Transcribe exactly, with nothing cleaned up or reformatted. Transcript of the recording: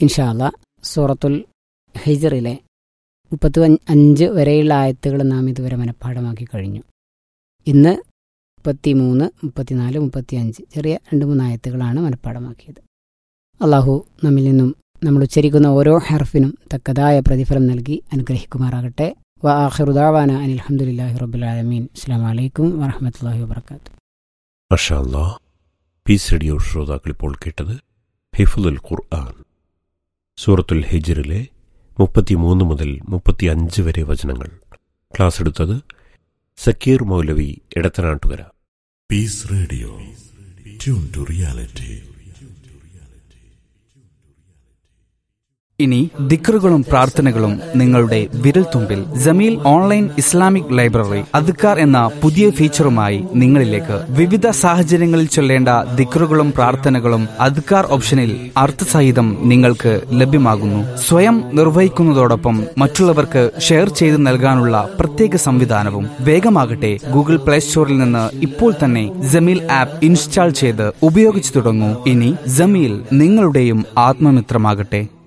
ഇൻഷാ അല്ലാഹ് സൂറത്തുൽ ഹിജ്റിലെ മുപ്പത്തി അഞ്ച് വരെയുള്ള ആയത്തുകൾ നാം ഇതുവരെ മനഃപ്പാഠമാക്കി കഴിഞ്ഞു. ഇന്ന് മുപ്പത്തി മൂന്ന് മുപ്പത്തിനാല് മുപ്പത്തി അഞ്ച് ചെറിയ രണ്ട് മൂന്ന് ആയത്തുകളാണ് മനഃപ്പാഠമാക്കിയത്. അള്ളാഹു നമ്മിൽ നിന്നും നമ്മൾ ഉച്ചരിക്കുന്ന ഓരോ ഹർഫിനും തക്കതായ പ്രതിഫലം നൽകി അനുഗ്രഹിക്കുമാറാകട്ടെ. വ ആഖിറു ദഅവാന അനിൽ ഹംദുലില്ലാഹി റബ്ബിൽ ആലമീൻ. അസ്സലാമു അലൈക്കും വറഹ്മത്തുള്ളാഹി വബറകാതുഹു. മാഷാ അല്ലാഹ്. പീസ് റേഡിയോ ശ്രോതാക്കൾ ഇപ്പോൾ കേട്ടത് ഹിഫ്ളുൽ ഖുർആൻ, സൂറത്തുൽ ഹിജ്റിലെ മുപ്പത്തിമൂന്ന് മുതൽ മുപ്പത്തി അഞ്ച് വരെ വചനങ്ങൾ. ക്ലാസ് എടുത്തത് സക്കീർ മൗലവി Edathanattukara. Piece radio, tune to reality. ഇനി ദിക്റുകളും പ്രാർത്ഥനകളും നിങ്ങളുടെ വിരൽത്തുമ്പിൽ. ജമീൽ ഓൺലൈൻ ഇസ്ലാമിക് ലൈബ്രറി അദ്കാർ എന്ന പുതിയ ഫീച്ചറുമായി നിങ്ങളിലേക്ക്. വിവിധ സാഹചര്യങ്ങളിൽ ചൊല്ലേണ്ട ദിക്റുകളും പ്രാർത്ഥനകളും അദ്കാർ ഓപ്ഷനിൽ അർത്ഥസഹിതം നിങ്ങൾക്ക് ലഭ്യമാകുന്നു. സ്വയം നിർവഹിക്കുന്നതോടൊപ്പം മറ്റുള്ളവർക്ക് ഷെയർ ചെയ്ത് നൽകാനുള്ള പ്രത്യേക സംവിധാനവും. വേഗമാകട്ടെ, ഗൂഗിൾ പ്ലേ സ്റ്റോറിൽ നിന്ന് ഇപ്പോൾ തന്നെ ജമീൽ ആപ്പ് ഇൻസ്റ്റാൾ ചെയ്ത് ഉപയോഗിച്ചു തുടങ്ങൂ. ഇനി ജമീൽ നിങ്ങളുടെയും ആത്മമിത്രമാകട്ടെ.